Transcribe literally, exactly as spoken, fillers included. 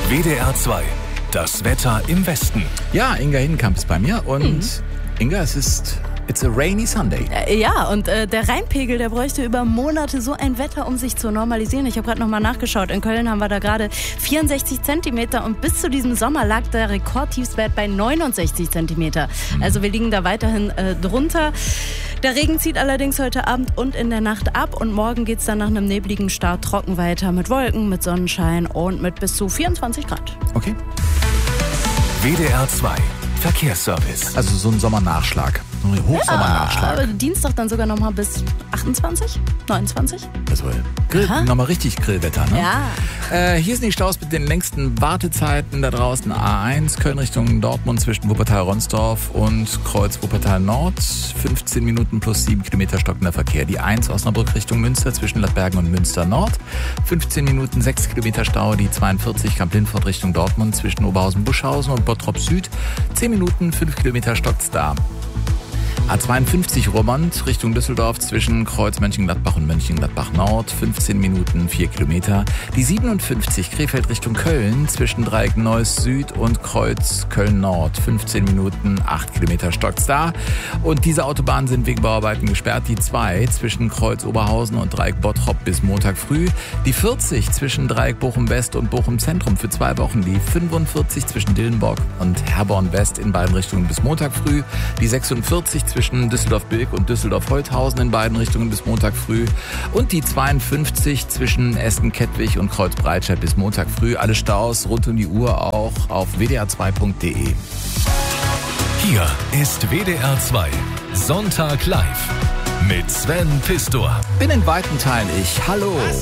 W D R zwei, das Wetter im Westen. Ja, Inga Hindenkamp ist bei mir und mhm. Inga, es ist It's a rainy Sunday. Äh, ja, und äh, der Rheinpegel, der bräuchte über Monate so ein Wetter, um sich zu normalisieren. Ich habe gerade nochmal nachgeschaut. In Köln haben wir da gerade vierundsechzig Zentimeter und bis zu diesem Sommer lag der Rekordtiefstwert bei neunundsechzig Zentimeter. Mhm. Also wir liegen da weiterhin äh, drunter. Der Regen zieht allerdings heute Abend und in der Nacht ab und morgen geht es dann nach einem nebligen Start trocken weiter mit Wolken, mit Sonnenschein und mit bis zu vierundzwanzig Grad. Okay. W D R zwei, Verkehrsservice. Also so ein Sommernachschlag. Hochsommernachschlag. Ja, Dienstag dann sogar nochmal bis achtundzwanzig, neunundzwanzig. Also Grill, nochmal richtig Grillwetter, ne? Ja. Äh, hier sind die Staus mit den längsten Wartezeiten da draußen. A eins, Köln Richtung Dortmund zwischen Wuppertal-Ronsdorf und Kreuz Wuppertal-Nord. fünfzehn Minuten plus sieben Kilometer stockender Verkehr. Die eins Osnabrück Richtung Münster zwischen Ladbergen und Münster-Nord. fünfzehn Minuten sechs Kilometer Stau. Die zweiundvierzig Kamp-Lindfort Richtung Dortmund zwischen Oberhausen-Buschhausen und Bottrop-Süd. zehn Minuten, fünf Kilometer stockt's da. A zweiundfünfzig Romont Richtung Düsseldorf zwischen Kreuz Mönchengladbach und Mönchengladbach-Nord, fünfzehn Minuten, vier Kilometer. Die siebenundfünfzig Krefeld Richtung Köln zwischen Dreieck Neuss Süd und Kreuz Köln-Nord, fünfzehn Minuten, acht Kilometer stockt's da. Und diese Autobahnen sind wegen Bauarbeiten gesperrt. Die zwei zwischen Kreuz Oberhausen und Dreieck Bottrop bis Montag früh. Die vierzig zwischen Dreieck Bochum West und Bochum Zentrum für zwei Wochen. Die fünfundvierzig zwischen Dillenburg und Herborn West in beiden Richtungen bis Montag früh. Die sechsundvierzig zwischen Düsseldorf-Bilk und Düsseldorf-Holthausen in beiden Richtungen bis Montag früh. Und die zweiundfünfzig zwischen Essen-Kettwig und Kreuz-Breitscheid bis Montag früh. Alle Staus rund um die Uhr auch auf w d r zwei punkt d e. Hier ist W D R zwei Sonntag live mit Sven Pistor. Bin in weiten Teilen ich. Hallo.